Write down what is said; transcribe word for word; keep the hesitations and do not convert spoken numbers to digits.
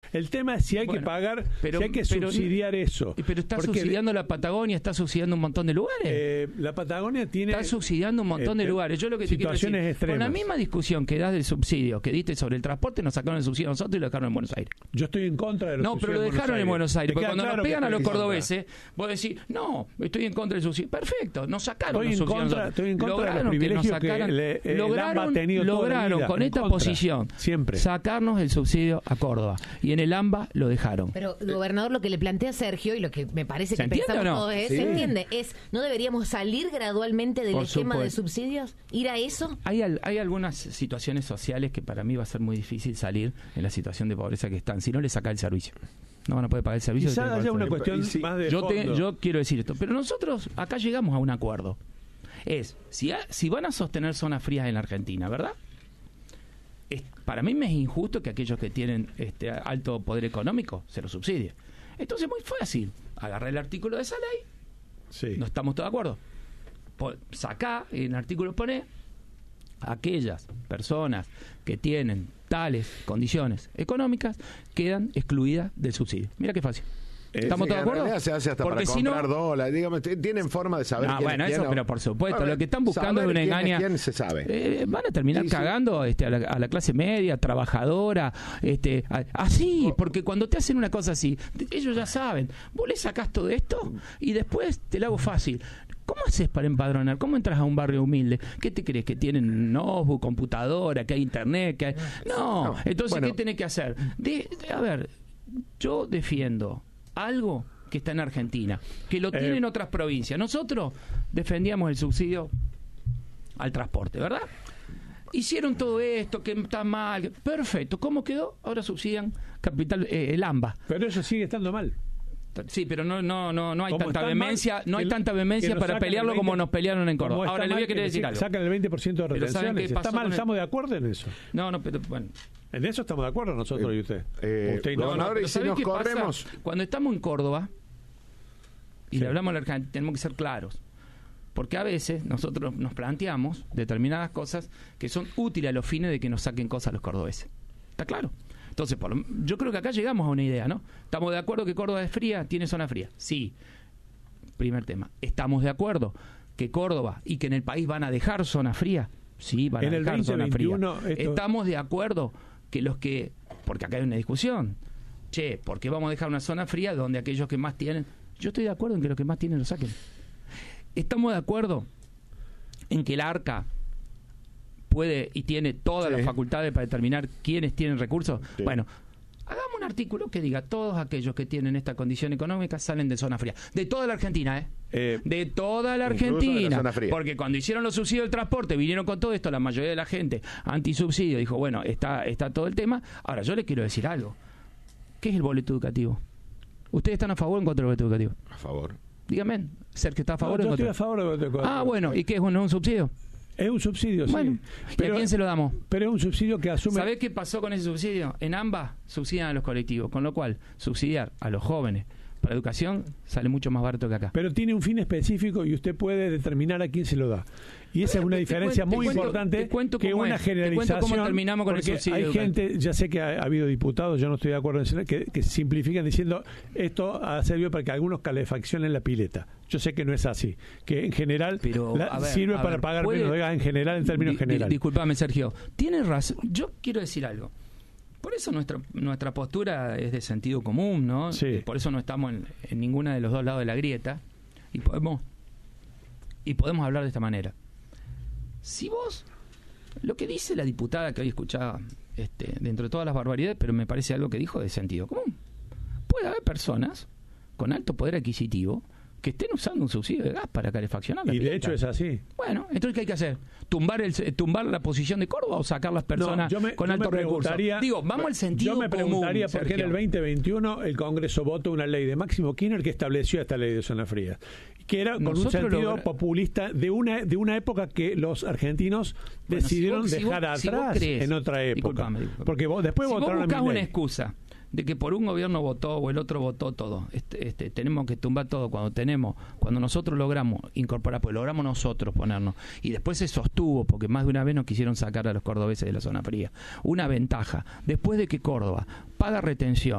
El tema es si hay bueno, que pagar, pero, si hay que pero, subsidiar eso. Pero está porque, subsidiando la Patagonia, está subsidiando un montón de lugares. Eh, la Patagonia tiene... Está subsidiando un montón eh, de lugares. Yo lo que te quiero decir, extremas. Con la misma discusión que das del subsidio, que diste sobre el transporte, nos sacaron el subsidio a nosotros y lo dejaron en Buenos Aires. Yo estoy en contra de los No, pero lo dejaron en Buenos Aires. Porque cuando claro nos pegan a los cordobeses, contra. vos decís, no, estoy en contra del subsidio. Perfecto, nos sacaron estoy los subsidios. Contra, estoy en contra de los privilegios que, sacaran, que le, eh, lograron, ha tenido lograron con esta contra, posición siempre. sacarnos el subsidio a Córdoba. Y en el AMBA lo dejaron. Pero, gobernador, lo que le plantea Sergio y lo que me parece que pensamos no? todos es, sí. ¿se entiende? Es, ¿no deberíamos salir gradualmente del Por esquema supuesto. de subsidios? ¿Ir a eso? Hay, hay algunas situaciones sociales que para mí va a ser muy difícil salir en la situación de pobreza que están. Si no le saca el servicio. No van a poder pagar el servicio. Quizás haya una cuestión sí. más de yo, fondo. te, yo quiero decir esto. Pero nosotros acá llegamos a un acuerdo. Es, si, ha, si van a sostener zonas frías en la Argentina, ¿verdad? Es, para mí me es injusto que aquellos que tienen este alto poder económico se lo subsidien. Entonces muy fácil, agarrar el artículo de esa ley, sí. no estamos todos de acuerdo, sacá, en el artículo pone aquellas personas que tienen tales condiciones económicas quedan excluidas del subsidio. Mira qué fácil. ¿Estamos sí, todos de acuerdo? Se hace hasta porque para si comprar no, dólares. Dígame, tienen forma de saber. No, quién bueno, es eso, quién, pero por supuesto. ver, Lo que están buscando es una quién engaña. Es quién se sabe. Eh, van a terminar sí, cagando sí. Este, a, la, a la clase media, trabajadora. Este, a, así, porque cuando te hacen una cosa así, ellos ya saben. Vos le sacás todo esto y después te lo hago fácil. ¿Cómo haces para empadronar? ¿Cómo entras a un barrio humilde? ¿Qué te crees? ¿Que tienen notebook, computadora, que hay internet? Que hay... No, entonces, bueno. ¿qué tenés que hacer? De, de, a ver, yo defiendo algo que está en Argentina, que lo tienen eh, otras provincias. Nosotros defendíamos el subsidio al transporte, ¿verdad? Hicieron todo esto, que está mal. Perfecto. ¿Cómo quedó? Ahora subsidian Capital, eh, el AMBA. Pero eso sigue estando mal. Sí, pero no no no no hay tanta vehemencia, no hay el, tanta vehemencia para pelearlo veinte, como nos pelearon en Córdoba. Ahora le voy a querer decir algo. Sacan el veinte por ciento de retenciones. Está mal, el... estamos de acuerdo en eso. No, no, pero bueno. En eso estamos de acuerdo nosotros eh, y usted. Eh, usted y no, no, pero y si nos corremos. Pasa? Cuando estamos en Córdoba y sí. le hablamos a la Argentina, tenemos que ser claros. Porque a veces nosotros nos planteamos determinadas cosas que son útiles a los fines de que nos saquen cosas los cordobeses. ¿Está claro? Entonces, por lo, yo creo que acá llegamos a una idea, ¿no? ¿Estamos de acuerdo que Córdoba es fría? ¿Tiene zona fría? Sí. Primer tema. ¿Estamos de acuerdo que Córdoba y que en el país van a dejar zona fría? Sí, van a dejar veinte, zona veintiuno, fría. Esto... ¿Estamos de acuerdo que los que... Porque acá hay una discusión. Che, ¿por qué vamos a dejar una zona fría donde aquellos que más tienen... Yo estoy de acuerdo en que los que más tienen lo saquen. ¿Estamos de acuerdo en que el ARCA puede y tiene todas sí. las facultades para determinar quiénes tienen recursos? Sí. Bueno, hagamos un artículo que diga todos aquellos que tienen esta condición económica salen de zona fría. De toda la Argentina, ¿eh? eh de toda la Argentina. La porque cuando hicieron los subsidios del transporte, vinieron con todo esto, la mayoría de la gente antisubsidio dijo, bueno, está, está todo el tema. Ahora, yo le quiero decir algo. ¿Qué es el boleto educativo? ¿Ustedes están a favor o en contra del boleto educativo? A favor. Dígame, Sergio, ¿está a favor no, o en contra? Yo estoy a favor del boleto educativo. Ah, bueno, ¿y qué es? ¿Un, un subsidio? Es un subsidio, bueno, sí. Pero, ¿y a quién se lo damos? Pero es un subsidio que asume... ¿Sabés qué pasó con ese subsidio? En AMBA subsidian a los colectivos, con lo cual subsidiar a los jóvenes para educación sale mucho más barato que acá. Pero tiene un fin específico y usted puede determinar a quién se lo da. Y esa es una diferencia cuento, muy cuento, importante que una es. generalización. Cómo terminamos con el subsidio hay educativo. gente, ya sé que ha, ha habido diputados, yo no estoy de acuerdo en eso, que, que simplifican diciendo esto ha servido para que algunos calefaccionen la pileta. Yo sé que no es así, que en general Pero, la, ver, sirve para ver, pagar puede, menos de gas en general, en términos di, generales. Di, disculpame, Sergio. Tienes razón. Yo quiero decir algo. Por eso nuestra nuestra postura es de sentido común, ¿no? Sí. Por eso no estamos en, en ninguna de los dos lados de la grieta y podemos y podemos hablar de esta manera. Si vos, lo que dice la diputada que hoy escuchaba, este, dentro de todas las barbaridades, pero me parece algo que dijo de sentido común, puede haber personas con alto poder adquisitivo que estén usando un subsidio de gas para calefaccionar la y pileta. de hecho es así. Bueno, entonces ¿qué hay que hacer? ¿Tumbar el tumbar la posición de Córdoba o sacar las personas no, me, con alto recurso? Digo, vamos al sentido común. Yo me preguntaría común, por qué en el veinte veintiuno el Congreso votó una ley de Máximo Kirchner que estableció esta ley de zona fría, que era con Nosotros un sentido logra... populista de una de una época que los argentinos bueno, decidieron si vos, dejar si vos, atrás si crees, en otra época. Disculpame, disculpame. Porque vos, después si votaron vos buscás a mi una ley. excusa de que por un gobierno votó o el otro votó todo, este, este, tenemos que tumbar todo cuando tenemos, cuando nosotros logramos incorporar, pues logramos nosotros ponernos, y después se sostuvo, porque más de una vez nos quisieron sacar a los cordobeses de la zona fría, una ventaja, después de que Córdoba paga retención